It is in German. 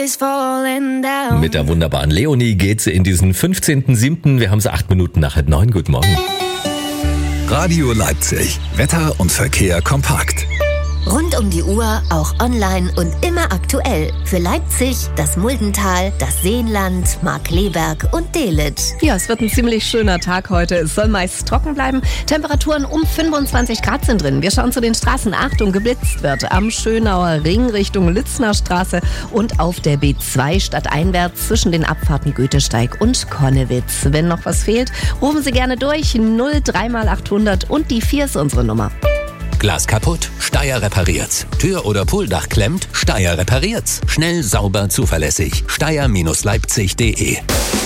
is falling down. Mit der wunderbaren Leonie geht's in diesen 15.07. Wir haben es 8 Minuten nach 9. Guten Morgen. Radio Leipzig. Wetter und Verkehr kompakt. Rund um die Uhr, auch online und immer aktuell. Für Leipzig, das Muldental, das Seenland, Markkleeberg und Delitzsch. Ja, es wird ein ziemlich schöner Tag heute. Es soll meist trocken bleiben. Temperaturen um 25 Grad sind drin. Wir schauen zu den Straßen. Achtung, geblitzt wird am Schönauer Ring Richtung Litzner Straße und auf der B2 stadteinwärts zwischen den Abfahrten Goethesteig und Konnewitz. Wenn noch was fehlt, rufen Sie gerne durch. 03x800 und die 4 ist unsere Nummer. Glas kaputt? Steyr repariert's. Tür oder Pooldach klemmt? Steyr repariert's. Schnell, sauber, zuverlässig. Steyr-Leipzig.de